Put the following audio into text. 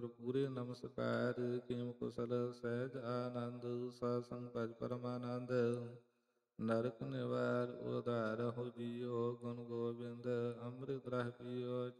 ਪੂਰੇ ਨਮਸਕਾਰ। ਕਿਮ ਕੁਸਲ ਸਹਿਜ ਆਨੰਦ, ਸਾਧ ਸੰਗ ਭਜ ਪਰਮਾਨੰਦ। ਨਰਕ ਨਿਵਾਰ ਉਧਾਰ ਹੋ ਜੀਓ, ਗੁਣ ਗੋਬਿੰਦ ਅੰਮ੍ਰਿਤ ਰਸ ਪੀਓ,